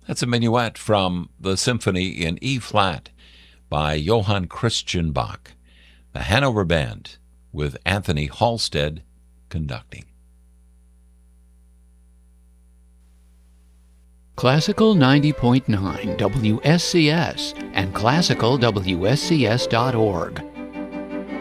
That's a minuet from the Symphony in E-flat by Johann Christian Bach, the Hanover Band, with Anthony Halstead conducting. Classical 90.9 WSCS and classicalwscs.org